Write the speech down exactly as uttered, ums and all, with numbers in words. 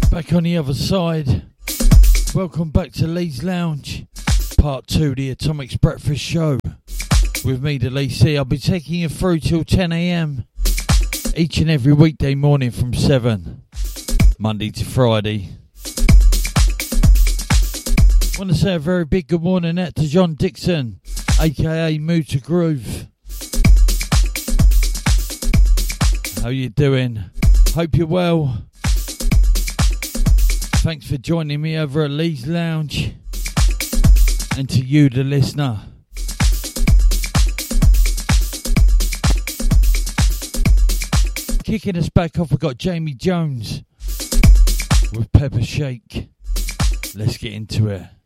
Back on the other side. Welcome back to Lee's Lounge, part two, the Atomics Breakfast Show. With me, the Lee C. I'll be taking you through till ten a.m. each and every weekday morning from seven, Monday to Friday. I want to say a very big good morning out to John Dixon, aka Mood to Groove. How you doing? Hope you're well. Thanks for joining me over at Lee's Lounge. And to you, the listener. Kicking us back off, we've got Jamie Jones with Pepper Shake. Let's get into it.